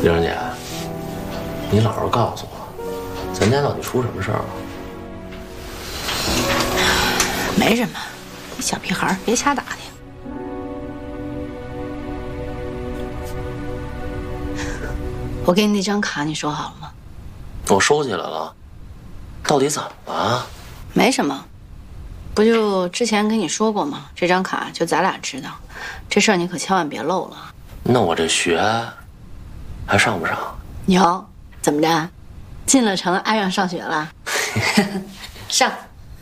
玲儿姐，你老实告诉我，咱家到底出什么事儿了？ 没什么，你小屁孩别瞎打听。我给你那张卡，你收好了吗？ 我收起来了，到底怎么了？ 没什么，不就之前跟你说过吗？这张卡就咱俩知道，这事儿你可千万别漏了。 那我这学还上不上？ 有，怎么着？进了城，爱上上学了？上。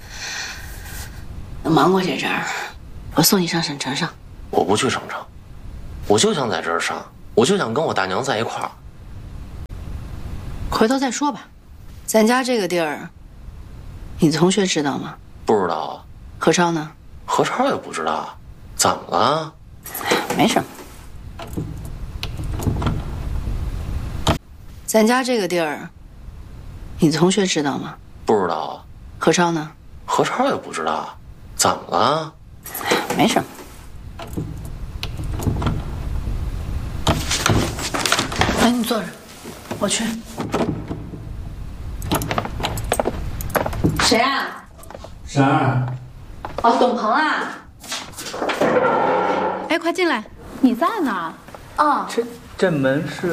等忙过这阵儿，我送你上省城上。 我不去省城，我就想在这儿上，我就想跟我大娘在一块儿。 回头再说吧。咱家这个地儿，你同学知道吗？ 不知道啊。 何超呢？ 何超也不知道，怎么了？ 没什么。咱家这个地儿，你同学知道吗？ 不知道啊。 何超呢？ 何超也不知道，怎么了？ 没什么。哎，你坐着，我去。谁啊？ 珊儿。 哦，董鹏啊。哎，快进来。 你在哪？ 哦， 这门是。